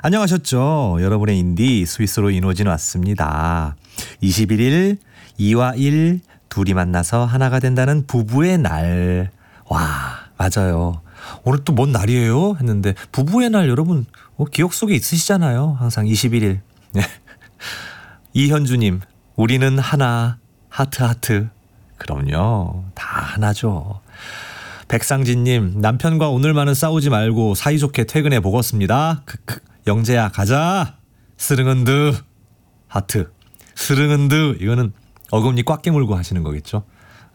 안녕하셨죠? 여러분의 인디 스위스로 이노진 왔습니다. 21일 2와 1 둘이 만나서 하나가 된다는 부부의 날. 와, 맞아요. 오늘 또 뭔 날이에요? 했는데 부부의 날 여러분 기억 속에 있으시잖아요. 항상 21일. 이현주님, 우리는 하나. 하트. 그럼요. 다 하나죠. 백상진님, 남편과 오늘만은 싸우지 말고 사이좋게 퇴근해 보겠습니다. 크크. 영재야 가자. 스릉은드. 하트. 스릉은드. 이거는 어금니 꽉 깨물고 하시는 거겠죠.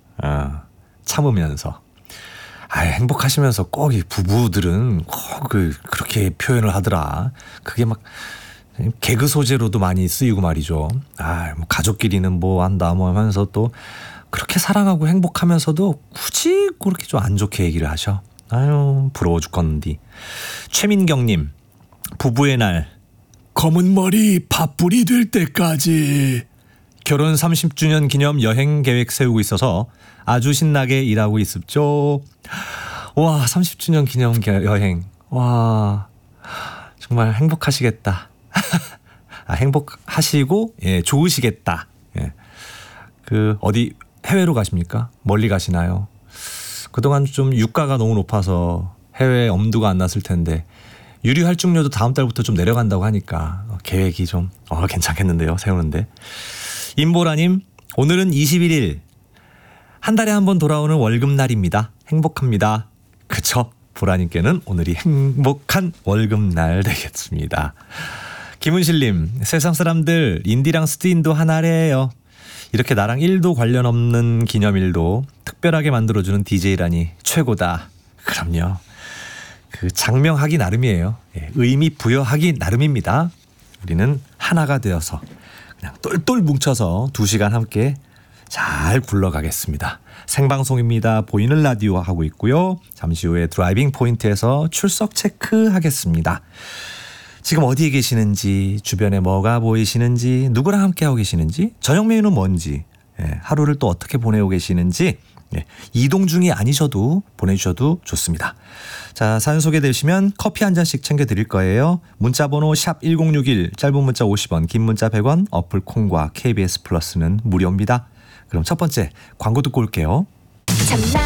참으면서. 행복하시면서 꼭 이 부부들은 꼭 그렇게 표현을 하더라. 그게 막 개그 소재로도 많이 쓰이고 말이죠. 뭐 가족끼리는 뭐 한다 뭐 하면서 또 그렇게 사랑하고 행복하면서도 굳이 그렇게 좀 안 좋게 얘기를 하셔. 부러워 죽겠는디. 최민경님, 부부의 날. 검은 머리 팥불이 될 때까지. 결혼 30주년 기념 여행 계획 세우고 있어서 아주 신나게 일하고 있습죠. 와, 30주년 기념 여행. 와, 정말 행복하시겠다. 행복하시고 좋으시겠다. 어디 해외로 가십니까? 멀리 가시나요? 그동안 좀 유가가 너무 높아서 해외 엄두가 안 났을 텐데 유류 할증료도 다음 달부터 좀 내려간다고 하니까 계획이 좀 괜찮겠는데요, 세우는데. 임보라님, 오늘은 21일. 한 달에 한 번 돌아오는 월급날입니다. 행복합니다. 그쵸? 보라님께는 오늘이 행복한 월급날 되겠습니다. 김은실님, 세상 사람들 인디랑 스트인도 하나래요. 이렇게 나랑 1도 관련 없는 기념일도 특별하게 만들어주는 DJ라니 최고다. 그럼요. 장명하기 나름이에요. 의미 부여하기 나름입니다. 우리는 하나가 되어서 그냥 똘똘 뭉쳐서 2시간 함께 잘 굴러가겠습니다. 생방송입니다. 보이는 라디오 하고 있고요. 잠시 후에 드라이빙 포인트에서 출석 체크하겠습니다. 지금 어디에 계시는지, 주변에 뭐가 보이시는지, 누구랑 함께하고 계시는지, 저녁 메뉴는 뭔지, 하루를 또 어떻게 보내고 계시는지, 이동 중이 아니셔도 보내주셔도 좋습니다. 자, 사연 소개되시면 커피 한 잔씩 챙겨드릴 거예요. 문자번호 샵 1061, 짧은 문자 50원, 긴 문자 100원, 어플 콩과 KBS 플러스는 무료입니다. 그럼 첫 번째 광고 듣고 올게요.